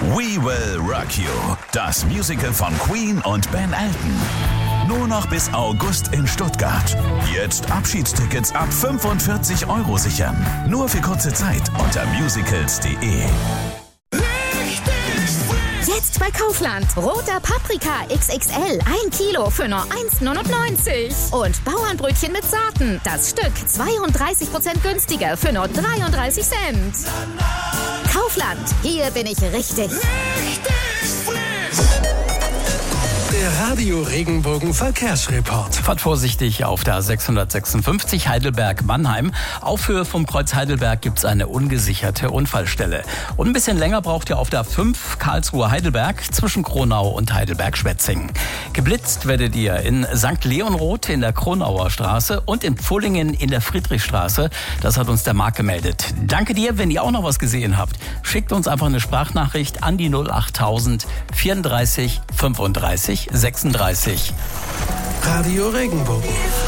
We Will Rock You, das Musical von Queen und Ben Elton. Nur noch bis August in Stuttgart. Jetzt Abschiedstickets ab 45 € sichern. Nur für kurze Zeit unter musicals.de. Jetzt bei Kaufland. Roter Paprika XXL. 1 Kilo für nur 1,99 €. Und Bauernbrötchen mit Saaten. Das Stück 32% günstiger für nur 33 Cent. Kaufland. Hier bin ich richtig. Der Radio Regenbogen Verkehrsreport. Fahrt vorsichtig auf der 656 Heidelberg-Mannheim. Auf Höhe vom Kreuz Heidelberg gibt es eine ungesicherte Unfallstelle. Und ein bisschen länger braucht ihr auf der 5 Karlsruhe-Heidelberg zwischen Kronau und Heidelberg-Schwetzingen. Geblitzt werdet ihr in St. Leonroth in der Kronauer Straße und in Pfullingen in der Friedrichstraße. Das hat uns der Marc gemeldet. Danke dir, wenn ihr auch noch was gesehen habt. Schickt uns einfach eine Sprachnachricht an die 08000 34 35 36. Radio Regenbogen.